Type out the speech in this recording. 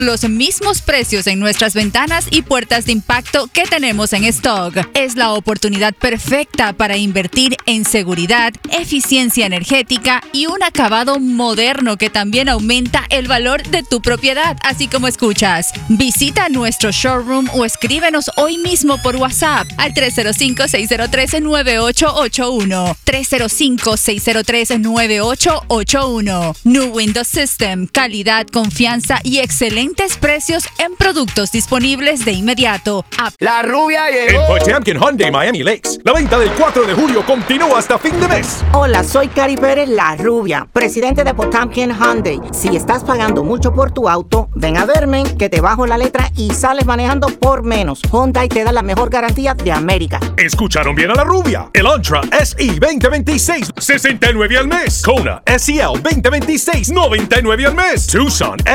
los mismos precios en nuestras ventanas y puertas de impacto que tenemos en stock. Es la oportunidad perfecta para invertir en seguridad, eficiencia energética y un acabado moderno que también aumenta el valor de tu propiedad, así como escuchas. Visita nuestro showroom o escríbenos hoy mismo por WhatsApp al 305-603-9881. 305-603-9881. New Window System, calidad, confianza y excelentes precios en productos disponibles de inmediato. La rubia llegó. En Potemkin Hyundai Miami Lakes, la venta del 4 de julio continúa hasta fin de mes. Hola, soy Cari Pérez, la rubia, presidente de Potemkin Hyundai. Si estás pagando mucho por tu auto, ven a verme, que te bajo la letra y sales manejando por menos. Hyundai te da la mejor garantía de América. ¿Escucharon bien a la rubia? El Antra SE 2026, $69 al mes. Kona SEL 2026, $99 al mes. Tucson